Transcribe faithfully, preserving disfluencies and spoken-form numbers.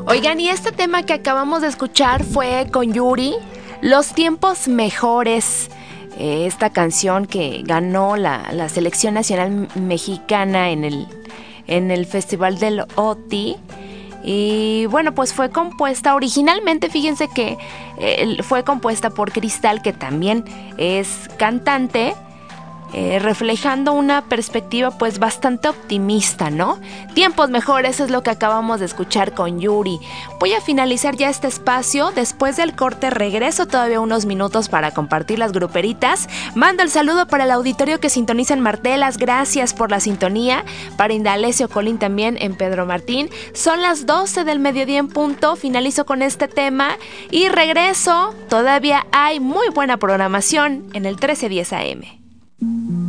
Oigan, y este tema que acabamos de escuchar fue con Yuri, Los Tiempos Mejores. Eh, esta canción que ganó la, la selección nacional mexicana en el, en el Festival del O T I. Y bueno, pues fue compuesta originalmente, fíjense que eh, fue compuesta por Cristal, que también es cantante, eh, reflejando una perspectiva pues bastante optimista, ¿no? Tiempos mejores es lo que acabamos de escuchar con Yuri. Voy a finalizar ya este espacio. Después del corte regreso todavía unos minutos para compartir las gruperitas. Mando el saludo para el auditorio que sintoniza en Martelas, gracias por la sintonía. Para Indalecio Colín también en Pedro Martín. Son las doce del mediodía en punto, finalizo con este tema y regreso. Todavía hay muy buena programación en el trece diez A M.